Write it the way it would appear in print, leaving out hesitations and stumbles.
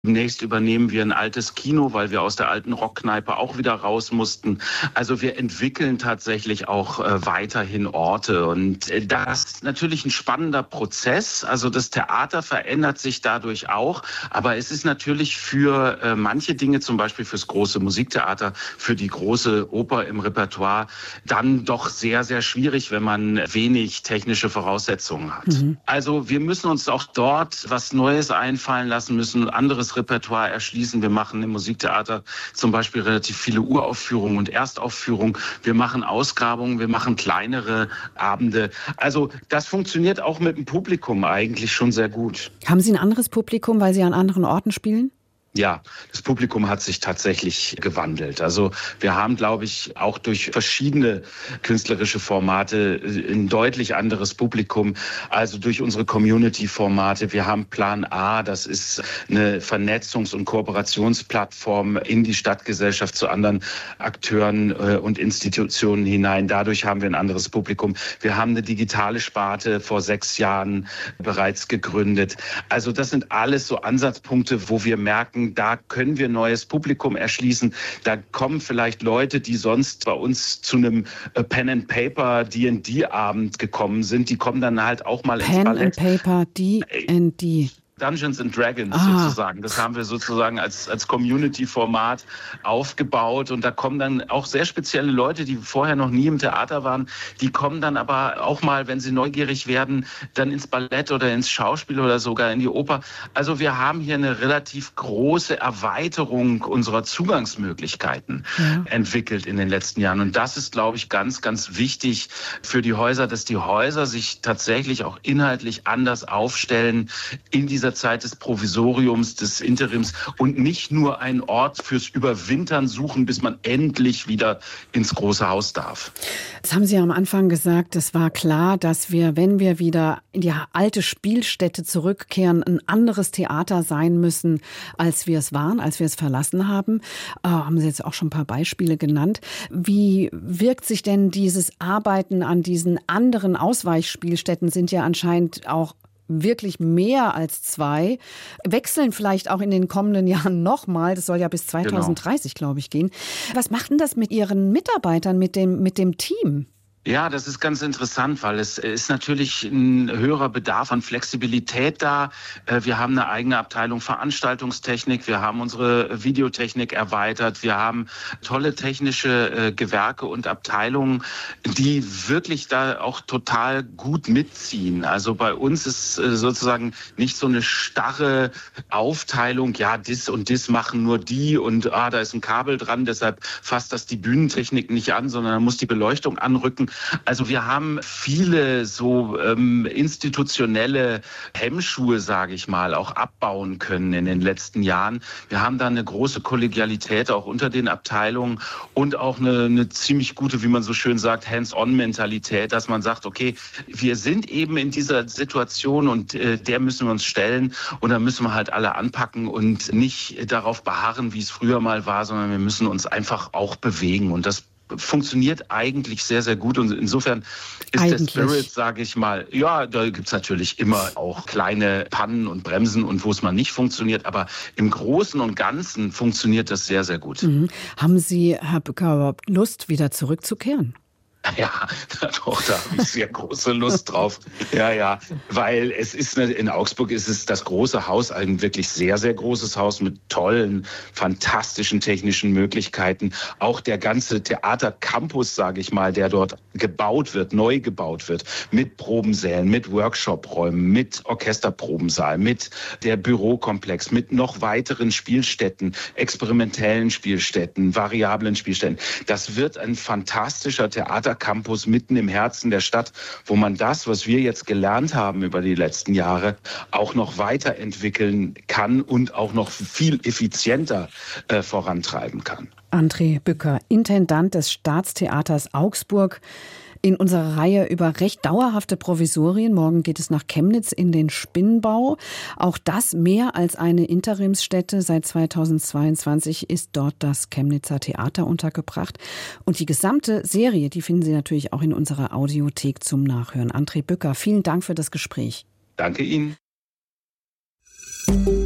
Demnächst übernehmen wir ein altes Kino, weil wir aus der alten Rockkneipe auch wieder raus mussten. Also wir entwickeln tatsächlich auch weiterhin Orte. Und das ist natürlich ein spannender Prozess. Also das Theater verändert sich dadurch auch. Aber es ist natürlich für manche Dinge, zum Beispiel fürs große Musiktheater, für die große Oper im Repertoire, dann doch sehr, sehr schwierig, wenn man wenig technische Voraussetzungen hat. Also wir müssen uns auch dort was Neues einfallen lassen, müssen anderes Repertoire erschließen. Wir machen im Musiktheater zum Beispiel relativ viele Uraufführungen und Erstaufführungen. Wir machen Ausgrabungen, wir machen kleinere Abende. Also das funktioniert auch mit dem Publikum eigentlich schon sehr gut. Haben Sie ein anderes Publikum, weil Sie an anderen Orten spielen? Ja, das Publikum hat sich tatsächlich gewandelt. Also wir haben, glaube ich, auch durch verschiedene künstlerische Formate ein deutlich anderes Publikum. Also durch unsere Community-Formate. Wir haben Plan A, das ist eine Vernetzungs- und Kooperationsplattform in die Stadtgesellschaft zu anderen Akteuren und Institutionen hinein. Dadurch haben wir ein anderes Publikum. Wir haben eine digitale Sparte vor 6 Jahren bereits gegründet. Also das sind alles so Ansatzpunkte, wo wir merken, da können wir neues Publikum erschließen. Da kommen vielleicht Leute, die sonst bei uns zu einem Pen-and-Paper D&D-Abend gekommen sind. Die kommen dann halt auch mal ins Ballett. Pen-and-Paper D&D. Dungeons and Dragons sozusagen. Das haben wir sozusagen als Community-Format aufgebaut. Und da kommen dann auch sehr spezielle Leute, die vorher noch nie im Theater waren. Die kommen dann aber auch mal, wenn sie neugierig werden, dann ins Ballett oder ins Schauspiel oder sogar in die Oper. Also wir haben hier eine relativ große Erweiterung unserer Zugangsmöglichkeiten entwickelt in den letzten Jahren. Und das ist, glaube ich, ganz, ganz wichtig für die Häuser, dass die Häuser sich tatsächlich auch inhaltlich anders aufstellen in dieser Zeit des Provisoriums, des Interims und nicht nur einen Ort fürs Überwintern suchen, bis man endlich wieder ins große Haus darf. Das haben Sie ja am Anfang gesagt, es war klar, dass wir, wenn wir wieder in die alte Spielstätte zurückkehren, ein anderes Theater sein müssen, als wir es waren, als wir es verlassen haben. Haben Sie jetzt auch schon ein paar Beispiele genannt. Wie wirkt sich denn dieses Arbeiten an diesen anderen Ausweichspielstätten, sind ja anscheinend auch wirklich mehr als 2, wechseln vielleicht auch in den kommenden Jahren nochmal. Das soll ja bis 2030, glaube ich, gehen. Was macht denn das mit Ihren Mitarbeitern, mit dem Team? Ja, das ist ganz interessant, weil es ist natürlich ein höherer Bedarf an Flexibilität da. Wir haben eine eigene Abteilung Veranstaltungstechnik, wir haben unsere Videotechnik erweitert, wir haben tolle technische Gewerke und Abteilungen, die wirklich da auch total gut mitziehen. Also bei uns ist sozusagen nicht so eine starre Aufteilung, ja, das und das machen nur die und da ist ein Kabel dran, deshalb fasst das die Bühnentechnik nicht an, sondern da muss die Beleuchtung anrücken. Also wir haben viele so institutionelle Hemmschuhe, sage ich mal, auch abbauen können in den letzten Jahren. Wir haben da eine große Kollegialität auch unter den Abteilungen und auch eine ziemlich gute, wie man so schön sagt, Hands-on-Mentalität, dass man sagt, okay, wir sind eben in dieser Situation und der müssen wir uns stellen und da müssen wir halt alle anpacken und nicht darauf beharren, wie es früher mal war, sondern wir müssen uns einfach auch bewegen und das funktioniert eigentlich sehr, sehr gut und insofern ist der Spirit, sage ich mal, ja, da gibt's natürlich immer auch kleine Pannen und Bremsen und wo es mal nicht funktioniert, aber im Großen und Ganzen funktioniert das sehr, sehr gut. Haben Sie, Herr Bücker, überhaupt Lust, wieder zurückzukehren? Ja, doch, da habe ich sehr große Lust drauf. Ja, weil es ist, in Augsburg ist es das große Haus, ein wirklich sehr, sehr großes Haus mit tollen, fantastischen technischen Möglichkeiten. Auch der ganze Theatercampus, sage ich mal, der dort gebaut wird, neu gebaut wird, mit Probensälen, mit Workshopräumen, mit Orchesterprobensaal, mit der Bürokomplex, mit noch weiteren Spielstätten, experimentellen Spielstätten, variablen Spielstätten. Das wird ein fantastischer Theatercampus mitten im Herzen der Stadt, wo man das, was wir jetzt gelernt haben über die letzten Jahre, auch noch weiterentwickeln kann und auch noch viel effizienter vorantreiben kann. André Bücker, Intendant des Staatstheaters Augsburg. In unserer Reihe über recht dauerhafte Provisorien. Morgen geht es nach Chemnitz in den Spinnbau. Auch das mehr als eine Interimsstätte. Seit 2022 ist dort das Chemnitzer Theater untergebracht. Und die gesamte Serie, die finden Sie natürlich auch in unserer Audiothek zum Nachhören. André Bücker, vielen Dank für das Gespräch. Danke Ihnen.